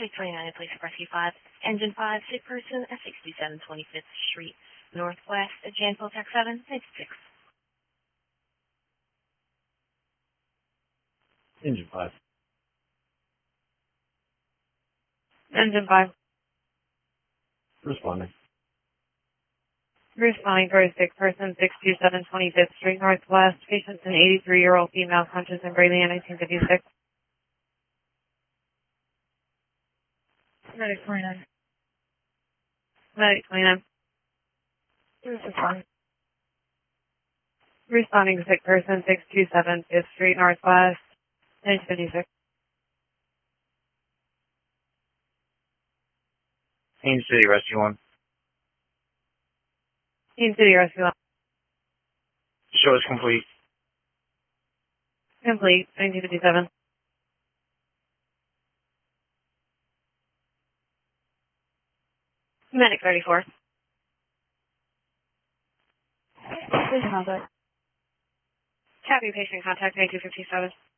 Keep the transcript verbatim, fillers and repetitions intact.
Medic twenty-nine, please rescue five. Engine five, sick person at sixty-seven twenty-fifth Street, Northwest, at Janville Tech seven, ninety-six. Engine five. Engine five. Responding. Responding for a sick person, six two seven twenty-fifth Street, Northwest. Patient's an eighty-three-year-old female, conscious and breathing in nineteen fifty-six. Medic twenty-nine. Medic twenty-nine. This is fine. Responding to sick person, six two seven fifth Street, Northwest. nineteen fifty-six. Haines City Rescue one. Haines City Rescue one. Show is complete. Complete, nineteen fifty-seven. Medic thirty-four. Patient contact. Copy patient contact nineteen fifty-seven.